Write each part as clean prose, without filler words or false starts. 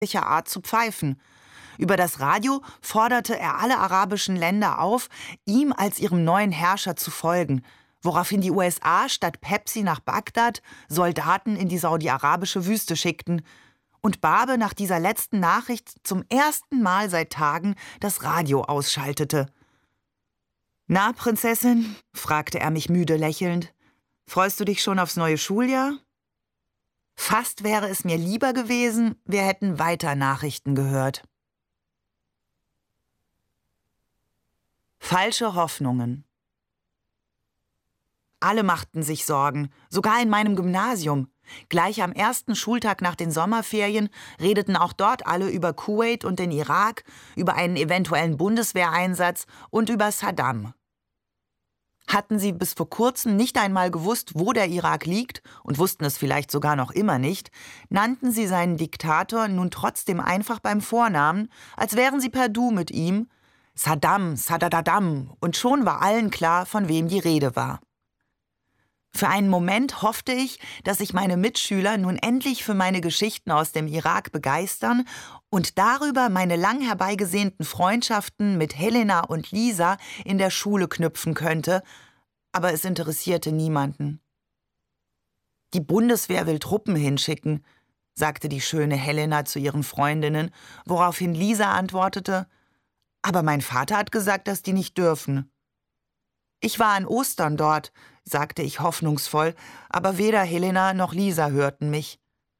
Art zu pfeifen. Über das Radio forderte er alle arabischen Länder auf, ihm als ihrem neuen Herrscher zu folgen, woraufhin die USA statt Pepsi nach Bagdad Soldaten in die saudi-arabische Wüste schickten und Barbe nach dieser letzten Nachricht zum ersten Mal seit Tagen das Radio ausschaltete. »Na, Prinzessin?« fragte er mich müde lächelnd. »Freust du dich schon aufs neue Schuljahr?« Fast wäre es mir lieber gewesen, wir hätten weiter Nachrichten gehört. Falsche Hoffnungen. Alle machten sich Sorgen, sogar in meinem Gymnasium. Gleich am ersten Schultag nach den Sommerferien redeten auch dort alle über Kuwait und den Irak, über einen eventuellen Bundeswehreinsatz und über Saddam. Hatten sie bis vor kurzem nicht einmal gewusst, wo der Irak liegt und wussten es vielleicht sogar noch immer nicht, nannten sie seinen Diktator nun trotzdem einfach beim Vornamen, als wären sie per Du mit ihm, Saddam, Sadadadam, und schon war allen klar, von wem die Rede war. Für einen Moment hoffte ich, dass sich meine Mitschüler nun endlich für meine Geschichten aus dem Irak begeistern und darüber meine lang herbeigesehnten Freundschaften mit Helena und Lisa in der Schule knüpfen könnte, aber es interessierte niemanden. »Die Bundeswehr will Truppen hinschicken«, sagte die schöne Helena zu ihren Freundinnen, woraufhin Lisa antwortete, »aber mein Vater hat gesagt, dass die nicht dürfen.« »Ich war an Ostern dort«, sagte ich hoffnungsvoll, aber weder Helena noch Lisa hörten mich.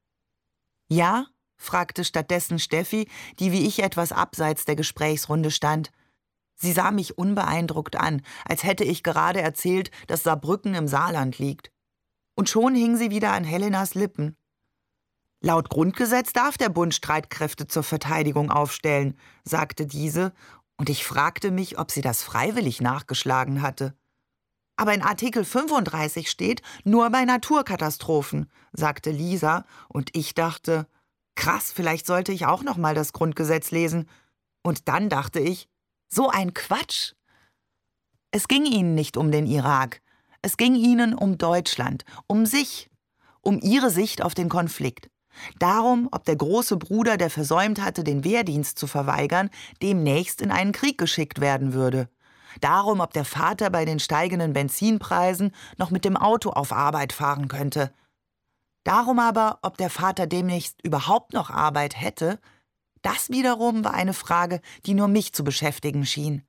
»Ja?«, fragte stattdessen Steffi, die wie ich etwas abseits der Gesprächsrunde stand. Sie sah mich unbeeindruckt an, als hätte ich gerade erzählt, dass Saarbrücken im Saarland liegt. Und schon hing sie wieder an Helenas Lippen. »Laut Grundgesetz darf der Bund Streitkräfte zur Verteidigung aufstellen«, sagte diese, und ich fragte mich, ob sie das freiwillig nachgeschlagen hatte. »Aber in Artikel 35 steht, nur bei Naturkatastrophen«, sagte Lisa, und ich dachte, krass, vielleicht sollte ich auch noch mal das Grundgesetz lesen. Und dann dachte ich, so ein Quatsch. Es ging ihnen nicht um den Irak, es ging ihnen um Deutschland, um sich, um ihre Sicht auf den Konflikt. Darum, ob der große Bruder, der versäumt hatte, den Wehrdienst zu verweigern, demnächst in einen Krieg geschickt werden würde. Darum, ob der Vater bei den steigenden Benzinpreisen noch mit dem Auto auf Arbeit fahren könnte. Darum aber, ob der Vater demnächst überhaupt noch Arbeit hätte, das wiederum war eine Frage, die nur mich zu beschäftigen schien.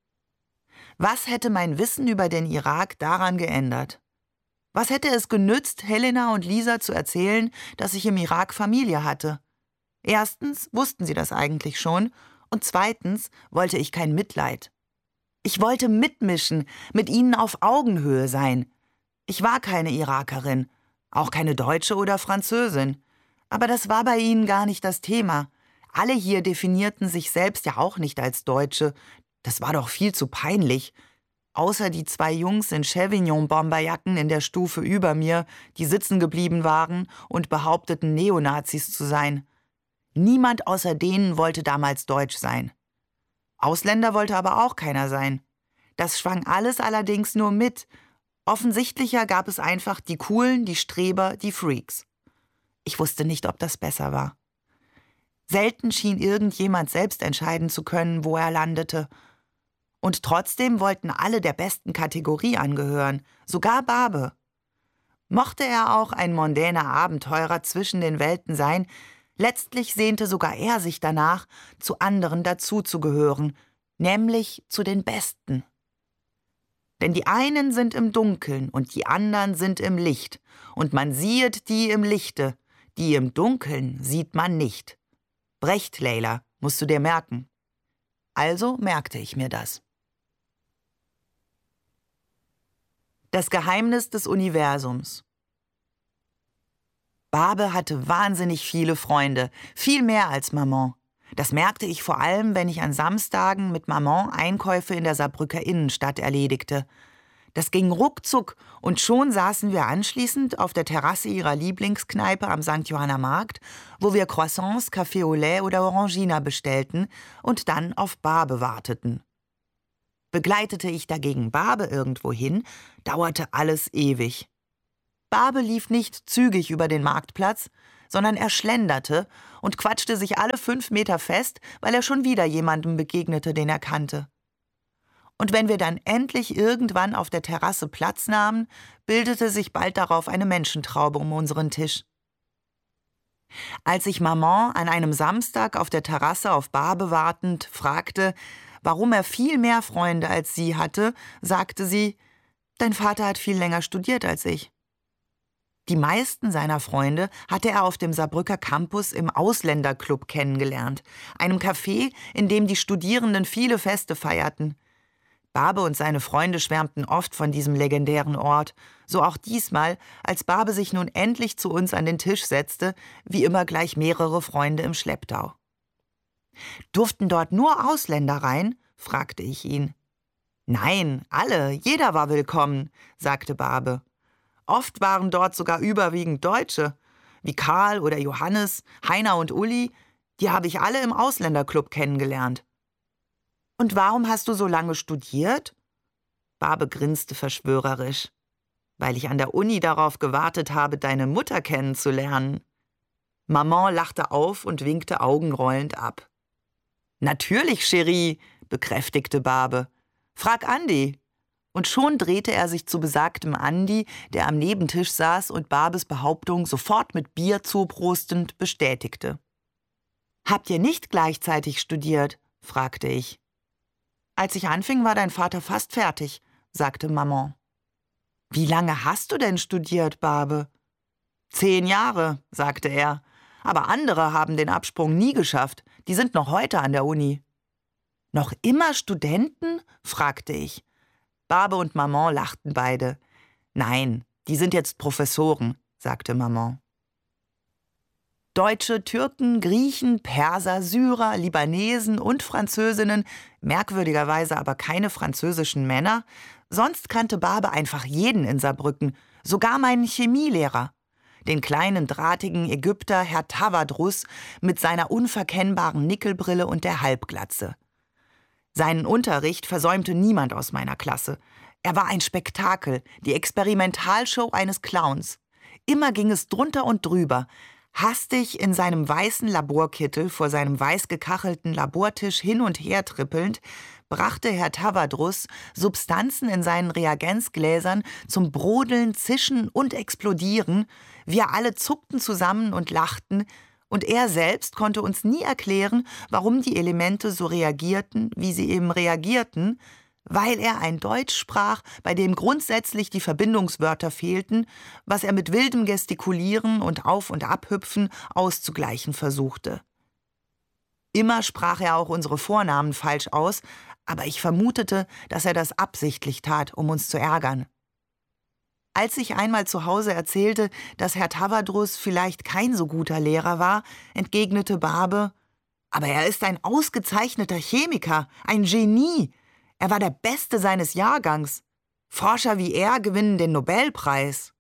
Was hätte mein Wissen über den Irak daran geändert? Was hätte es genützt, Helena und Lisa zu erzählen, dass ich im Irak Familie hatte? Erstens wussten sie das eigentlich schon und zweitens wollte ich kein Mitleid. Ich wollte mitmischen, mit ihnen auf Augenhöhe sein. Ich war keine Irakerin, auch keine Deutsche oder Französin. Aber das war bei ihnen gar nicht das Thema. Alle hier definierten sich selbst ja auch nicht als Deutsche. Das war doch viel zu peinlich. Außer die zwei Jungs in Chevignon-Bomberjacken in der Stufe über mir, die sitzen geblieben waren und behaupteten, Neonazis zu sein. Niemand außer denen wollte damals deutsch sein. Ausländer wollte aber auch keiner sein. Das schwang alles allerdings nur mit. Offensichtlicher gab es einfach die Coolen, die Streber, die Freaks. Ich wusste nicht, ob das besser war. Selten schien irgendjemand selbst entscheiden zu können, wo er landete. Und trotzdem wollten alle der besten Kategorie angehören, sogar Barbe. Mochte er auch ein mondäner Abenteurer zwischen den Welten sein, letztlich sehnte sogar er sich danach, zu anderen dazuzugehören, nämlich zu den Besten. Denn die einen sind im Dunkeln und die anderen sind im Licht, und man siehet die im Lichte, die im Dunkeln sieht man nicht. Brecht, Leila, musst du dir merken. Also merkte ich mir das. Das Geheimnis des Universums. Barbe hatte wahnsinnig viele Freunde, viel mehr als Maman. Das merkte ich vor allem, wenn ich an Samstagen mit Maman Einkäufe in der Saarbrücker Innenstadt erledigte. Das ging ruckzuck und schon saßen wir anschließend auf der Terrasse ihrer Lieblingskneipe am St. Johanner Markt, wo wir Croissants, Café au lait oder Orangina bestellten und dann auf Barbe warteten. Begleitete ich dagegen Barbe irgendwo hin, dauerte alles ewig. Barbe lief nicht zügig über den Marktplatz, sondern er schlenderte und quatschte sich alle 5 Meter fest, weil er schon wieder jemandem begegnete, den er kannte. Und wenn wir dann endlich irgendwann auf der Terrasse Platz nahmen, bildete sich bald darauf eine Menschentraube um unseren Tisch. Als ich Maman an einem Samstag auf der Terrasse auf Barbe wartend fragte, warum er viel mehr Freunde als sie hatte, sagte sie: »Dein Vater hat viel länger studiert als ich.« Die meisten seiner Freunde hatte er auf dem Saarbrücker Campus im Ausländerclub kennengelernt, einem Café, in dem die Studierenden viele Feste feierten. Barbe und seine Freunde schwärmten oft von diesem legendären Ort, so auch diesmal, als Barbe sich nun endlich zu uns an den Tisch setzte, wie immer gleich mehrere Freunde im Schlepptau. »Durften dort nur Ausländer rein?« fragte ich ihn. »Nein, alle, jeder war willkommen«, sagte Barbe. »Oft waren dort sogar überwiegend Deutsche, wie Karl oder Johannes, Heiner und Uli, die habe ich alle im Ausländerclub kennengelernt.« »Und warum hast du so lange studiert?« Barbe grinste verschwörerisch. »Weil ich an der Uni darauf gewartet habe, deine Mutter kennenzulernen.« Maman lachte auf und winkte augenrollend ab. »Natürlich, Chérie«, bekräftigte Barbe. »Frag Andi.« Und schon drehte er sich zu besagtem Andi, der am Nebentisch saß und Barbes Behauptung sofort mit Bier zuprostend bestätigte. »Habt ihr nicht gleichzeitig studiert?« fragte ich. »Als ich anfing, war dein Vater fast fertig«, sagte Maman. »Wie lange hast du denn studiert, Barbe?« 10 Jahre, sagte er. »Aber andere haben den Absprung nie geschafft. Die sind noch heute an der Uni.« »Noch immer Studenten?« fragte ich. Barbe und Maman lachten beide. »Nein, die sind jetzt Professoren«, sagte Maman. Deutsche, Türken, Griechen, Perser, Syrer, Libanesen und Französinnen, merkwürdigerweise aber keine französischen Männer. Sonst kannte Barbe einfach jeden in Saarbrücken, sogar meinen Chemielehrer. Den kleinen, drahtigen Ägypter Herr Tawadrus mit seiner unverkennbaren Nickelbrille und der Halbglatze. Seinen Unterricht versäumte niemand aus meiner Klasse. Er war ein Spektakel, die Experimentalshow eines Clowns. Immer ging es drunter und drüber. Hastig in seinem weißen Laborkittel vor seinem weiß gekachelten Labortisch hin und her trippelnd, brachte Herr Tawadrus Substanzen in seinen Reagenzgläsern zum Brodeln, Zischen und Explodieren. Wir alle zuckten zusammen und lachten, und er selbst konnte uns nie erklären, warum die Elemente so reagierten, wie sie eben reagierten, weil er ein Deutsch sprach, bei dem grundsätzlich die Verbindungswörter fehlten, was er mit wildem Gestikulieren und Auf- und Abhüpfen auszugleichen versuchte. Immer sprach er auch unsere Vornamen falsch aus, aber ich vermutete, dass er das absichtlich tat, um uns zu ärgern. Als ich einmal zu Hause erzählte, dass Herr Tawadrus vielleicht kein so guter Lehrer war, entgegnete Barbe: »Aber er ist ein ausgezeichneter Chemiker, ein Genie. Er war der Beste seines Jahrgangs. Forscher wie er gewinnen den Nobelpreis.«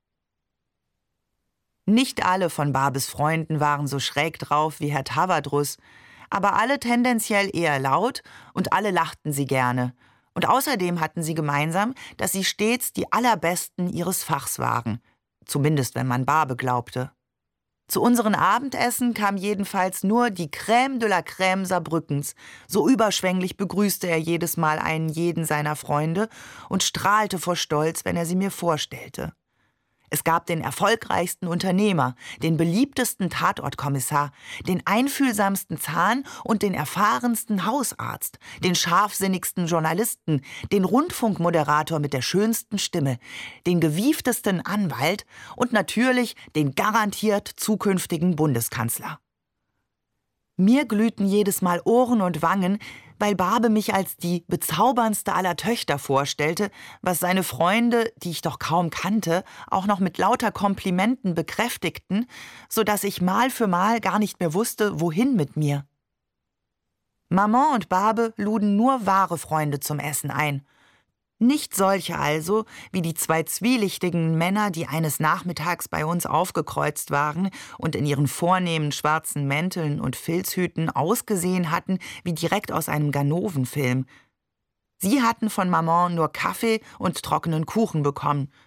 Nicht alle von Barbes Freunden waren so schräg drauf wie Herr Tawadrus, aber alle tendenziell eher laut und alle lachten sie gerne. Und außerdem hatten sie gemeinsam, dass sie stets die Allerbesten ihres Fachs waren, zumindest wenn man Barbe glaubte. Zu unseren Abendessen kam jedenfalls nur die Crème de la Crème Saarbrückens. So überschwänglich begrüßte er jedes Mal einen jeden seiner Freunde und strahlte vor Stolz, wenn er sie mir vorstellte. Es gab den erfolgreichsten Unternehmer, den beliebtesten Tatortkommissar, den einfühlsamsten Zahn- und den erfahrensten Hausarzt, den scharfsinnigsten Journalisten, den Rundfunkmoderator mit der schönsten Stimme, den gewieftesten Anwalt und natürlich den garantiert zukünftigen Bundeskanzler. Mir glühten jedes Mal Ohren und Wangen, weil Barbe mich als die bezauberndste aller Töchter vorstellte, was seine Freunde, die ich doch kaum kannte, auch noch mit lauter Komplimenten bekräftigten, so dass ich Mal für Mal gar nicht mehr wusste, wohin mit mir. Maman und Barbe luden nur wahre Freunde zum Essen ein. Nicht solche also, wie die 2 zwielichtigen Männer, die eines Nachmittags bei uns aufgekreuzt waren und in ihren vornehmen schwarzen Mänteln und Filzhüten ausgesehen hatten wie direkt aus einem Ganoven-Film. Sie hatten von Maman nur Kaffee und trockenen Kuchen bekommen.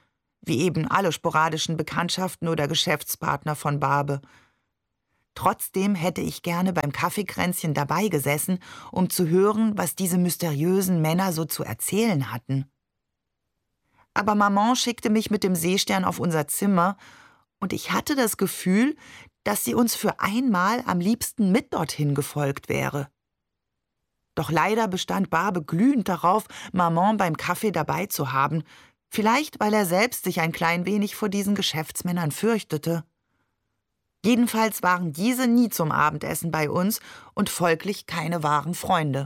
wie eben alle sporadischen Bekanntschaften oder Geschäftspartner von Barbe. Trotzdem hätte ich gerne beim Kaffeekränzchen dabei gesessen, um zu hören, was diese mysteriösen Männer so zu erzählen hatten. Aber Maman schickte mich mit dem Seestern auf unser Zimmer, und ich hatte das Gefühl, dass sie uns für einmal am liebsten mit dorthin gefolgt wäre. Doch leider bestand Barbe glühend darauf, Maman beim Kaffee dabei zu haben, vielleicht weil er selbst sich ein klein wenig vor diesen Geschäftsmännern fürchtete. Jedenfalls waren diese nie zum Abendessen bei uns und folglich keine wahren Freunde.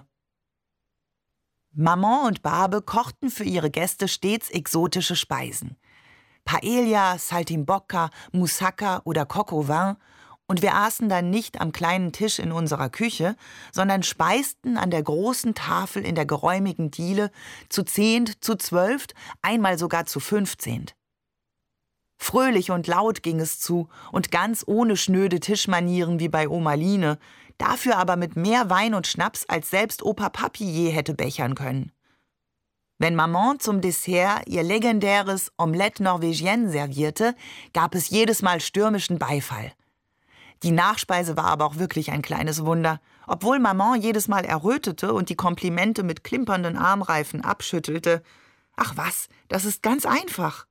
Maman und Barbe kochten für ihre Gäste stets exotische Speisen. Paella, Saltimbocca, Moussaka oder Coq au vin, und wir aßen dann nicht am kleinen Tisch in unserer Küche, sondern speisten an der großen Tafel in der geräumigen Diele zu 10, zu 12, einmal sogar zu 15. Fröhlich und laut ging es zu und ganz ohne schnöde Tischmanieren wie bei Oma Line, dafür aber mit mehr Wein und Schnaps, als selbst Opa Papi je hätte bechern können. Wenn Maman zum Dessert ihr legendäres Omelette Norvégienne servierte, gab es jedes Mal stürmischen Beifall. Die Nachspeise war aber auch wirklich ein kleines Wunder, obwohl Maman jedes Mal errötete und die Komplimente mit klimpernden Armreifen abschüttelte. Ach was, das ist ganz einfach.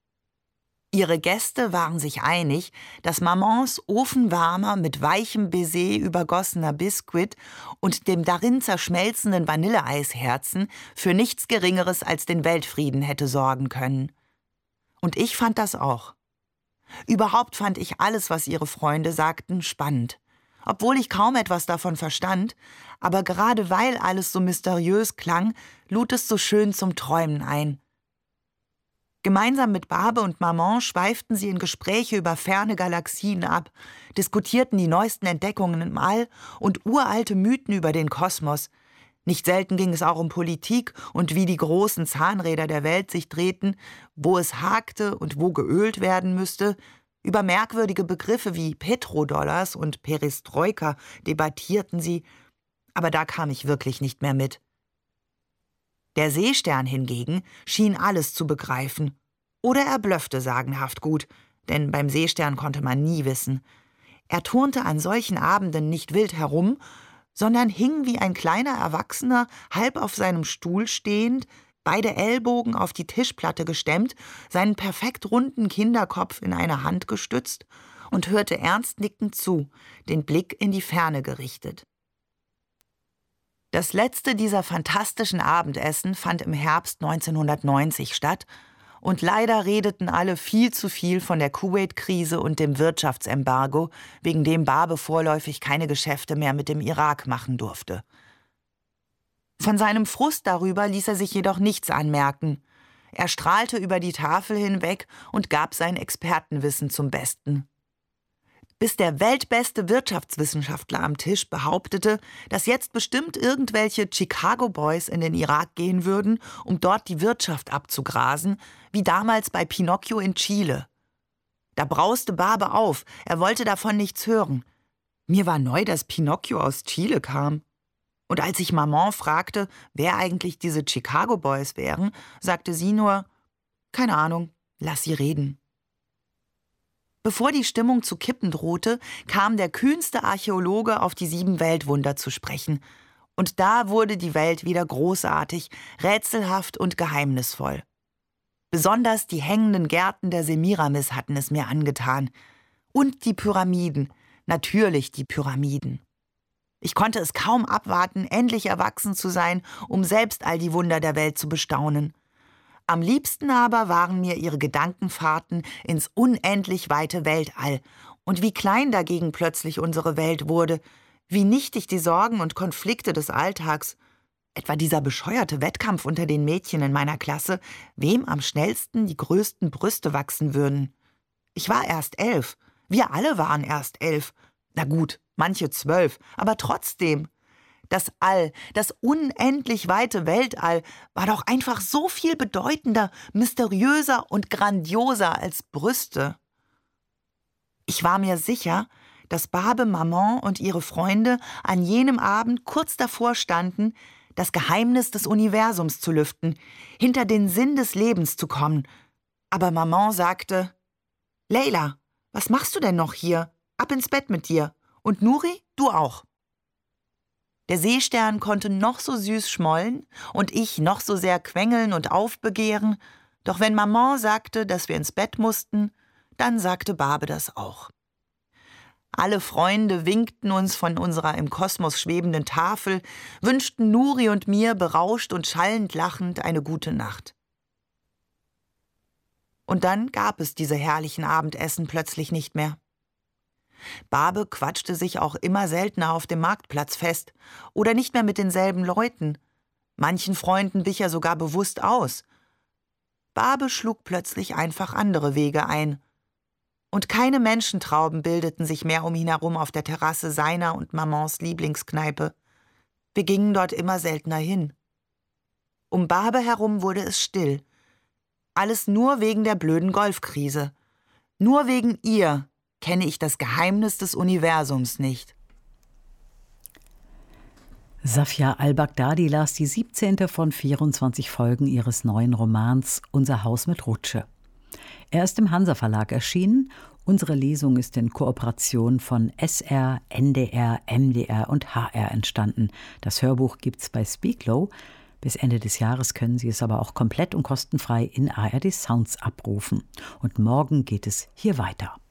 Ihre Gäste waren sich einig, dass Mamans ofenwarmer, mit weichem Baiser übergossener Biskuit und dem darin zerschmelzenden Vanilleeisherzen für nichts Geringeres als den Weltfrieden hätte sorgen können. Und ich fand das auch. Überhaupt fand ich alles, was ihre Freunde sagten, spannend. Obwohl ich kaum etwas davon verstand, aber gerade weil alles so mysteriös klang, lud es so schön zum Träumen ein. Gemeinsam mit Barbe und Maman schweiften sie in Gespräche über ferne Galaxien ab, diskutierten die neuesten Entdeckungen im All und uralte Mythen über den Kosmos. Nicht selten ging es auch um Politik und wie die großen Zahnräder der Welt sich drehten, wo es hakte und wo geölt werden müsste. Über merkwürdige Begriffe wie Petrodollars und Perestroika debattierten sie, aber da kam ich wirklich nicht mehr mit. Der Seestern hingegen schien alles zu begreifen. Oder er blöffte sagenhaft gut, denn beim Seestern konnte man nie wissen. Er turnte an solchen Abenden nicht wild herum, sondern hing wie ein kleiner Erwachsener, halb auf seinem Stuhl stehend, beide Ellbogen auf die Tischplatte gestemmt, seinen perfekt runden Kinderkopf in eine Hand gestützt und hörte ernst nickend zu, den Blick in die Ferne gerichtet. Das letzte dieser fantastischen Abendessen fand im Herbst 1990 statt und leider redeten alle viel zu viel von der Kuwait-Krise und dem Wirtschaftsembargo, wegen dem Barbe vorläufig keine Geschäfte mehr mit dem Irak machen durfte. Von seinem Frust darüber ließ er sich jedoch nichts anmerken. Er strahlte über die Tafel hinweg und gab sein Expertenwissen zum Besten. Bis der weltbeste Wirtschaftswissenschaftler am Tisch behauptete, dass jetzt bestimmt irgendwelche Chicago Boys in den Irak gehen würden, um dort die Wirtschaft abzugrasen, wie damals bei Pinocchio in Chile. Da brauste Barbe auf, er wollte davon nichts hören. Mir war neu, dass Pinocchio aus Chile kam. Und als ich Maman fragte, wer eigentlich diese Chicago Boys wären, sagte sie nur, keine Ahnung, lass sie reden. Bevor die Stimmung zu kippen drohte, kam der kühnste Archäologe auf die 7 Weltwunder zu sprechen. Und da wurde die Welt wieder großartig, rätselhaft und geheimnisvoll. Besonders die hängenden Gärten der Semiramis hatten es mir angetan. Und die Pyramiden, natürlich die Pyramiden. Ich konnte es kaum abwarten, endlich erwachsen zu sein, um selbst all die Wunder der Welt zu bestaunen. Am liebsten aber waren mir ihre Gedankenfahrten ins unendlich weite Weltall und wie klein dagegen plötzlich unsere Welt wurde, wie nichtig die Sorgen und Konflikte des Alltags, etwa dieser bescheuerte Wettkampf unter den Mädchen in meiner Klasse, wem am schnellsten die größten Brüste wachsen würden. Ich war erst 11, wir alle waren erst 11, na gut, manche 12, aber trotzdem. Das All, das unendlich weite Weltall, war doch einfach so viel bedeutender, mysteriöser und grandioser als Brüste. Ich war mir sicher, dass Barbe, Maman und ihre Freunde an jenem Abend kurz davor standen, das Geheimnis des Universums zu lüften, hinter den Sinn des Lebens zu kommen. Aber Maman sagte: »Leila, was machst du denn noch hier? Ab ins Bett mit dir. Und Nuri, du auch.« Der Seestern konnte noch so süß schmollen und ich noch so sehr quengeln und aufbegehren, doch wenn Maman sagte, dass wir ins Bett mussten, dann sagte Barbe das auch. Alle Freunde winkten uns von unserer im Kosmos schwebenden Tafel, wünschten Nuri und mir berauscht und schallend lachend eine gute Nacht. Und dann gab es diese herrlichen Abendessen plötzlich nicht mehr. Barbe quatschte sich auch immer seltener auf dem Marktplatz fest oder nicht mehr mit denselben Leuten. Manchen Freunden wich er sogar bewusst aus. Barbe schlug plötzlich einfach andere Wege ein. Und keine Menschentrauben bildeten sich mehr um ihn herum auf der Terrasse seiner und Mamans Lieblingskneipe. Wir gingen dort immer seltener hin. Um Barbe herum wurde es still. Alles nur wegen der blöden Golfkrise. Nur wegen ihr kenne ich das Geheimnis des Universums nicht. Safia al-Baghdadi las die 17. von 24 Folgen ihres neuen Romans »Unser Haus mit Rutsche«. Er ist im Hansa Verlag erschienen. Unsere Lesung ist in Kooperation von SR, NDR, MDR und HR entstanden. Das Hörbuch gibt's bei Speaklow. Bis Ende des Jahres können Sie es aber auch komplett und kostenfrei in ARD Sounds abrufen. Und morgen geht es hier weiter.